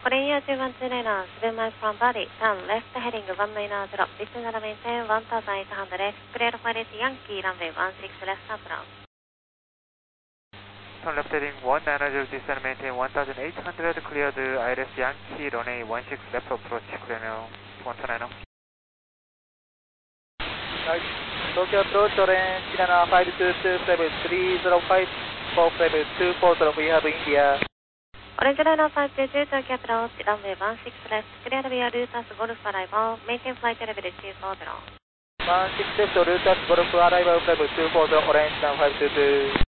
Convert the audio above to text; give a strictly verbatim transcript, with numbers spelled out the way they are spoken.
Korean Air two one two niner, seven miles from body, turn left heading one nine zero, business maintain one thousand eight hundred, clear for Yankee runway one six left approach. Turn left heading one nine zero, descend maintain one thousand eight hundred, cleared I L S Yankee runway one six left approach, clear now, one two niner. Right, Tokyo approach, orange, China five two two seven three zero five four seven two four zero, we have India. Orange Liner five two two, Tokyo approach, runway one six left, clear via Lutas Golf arrival, maintain flight level two four zero. one six left, Lutas Golf arrival, level two four zero, orange Liner five two two.